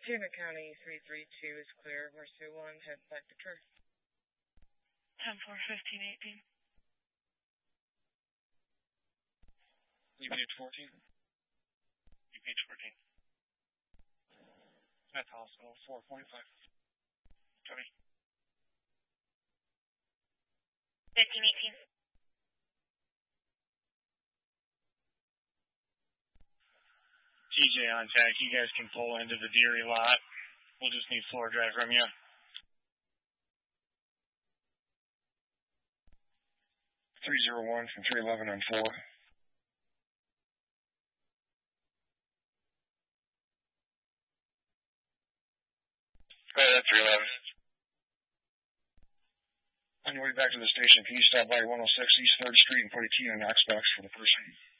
Pima County 332 is clear. Mercy 1, head back to Kerr. 10-4, 15-18. UPH 14. UPH 14. At hospital 4.5. Copy. 15-18. TJ on tag. You guys can pull into the Deary lot. We'll just need floor drive from you. 301 from 311 on 4. 311. On your way back to the station, can you stop by 106 East 3rd Street and put a key in a Knox box for the person?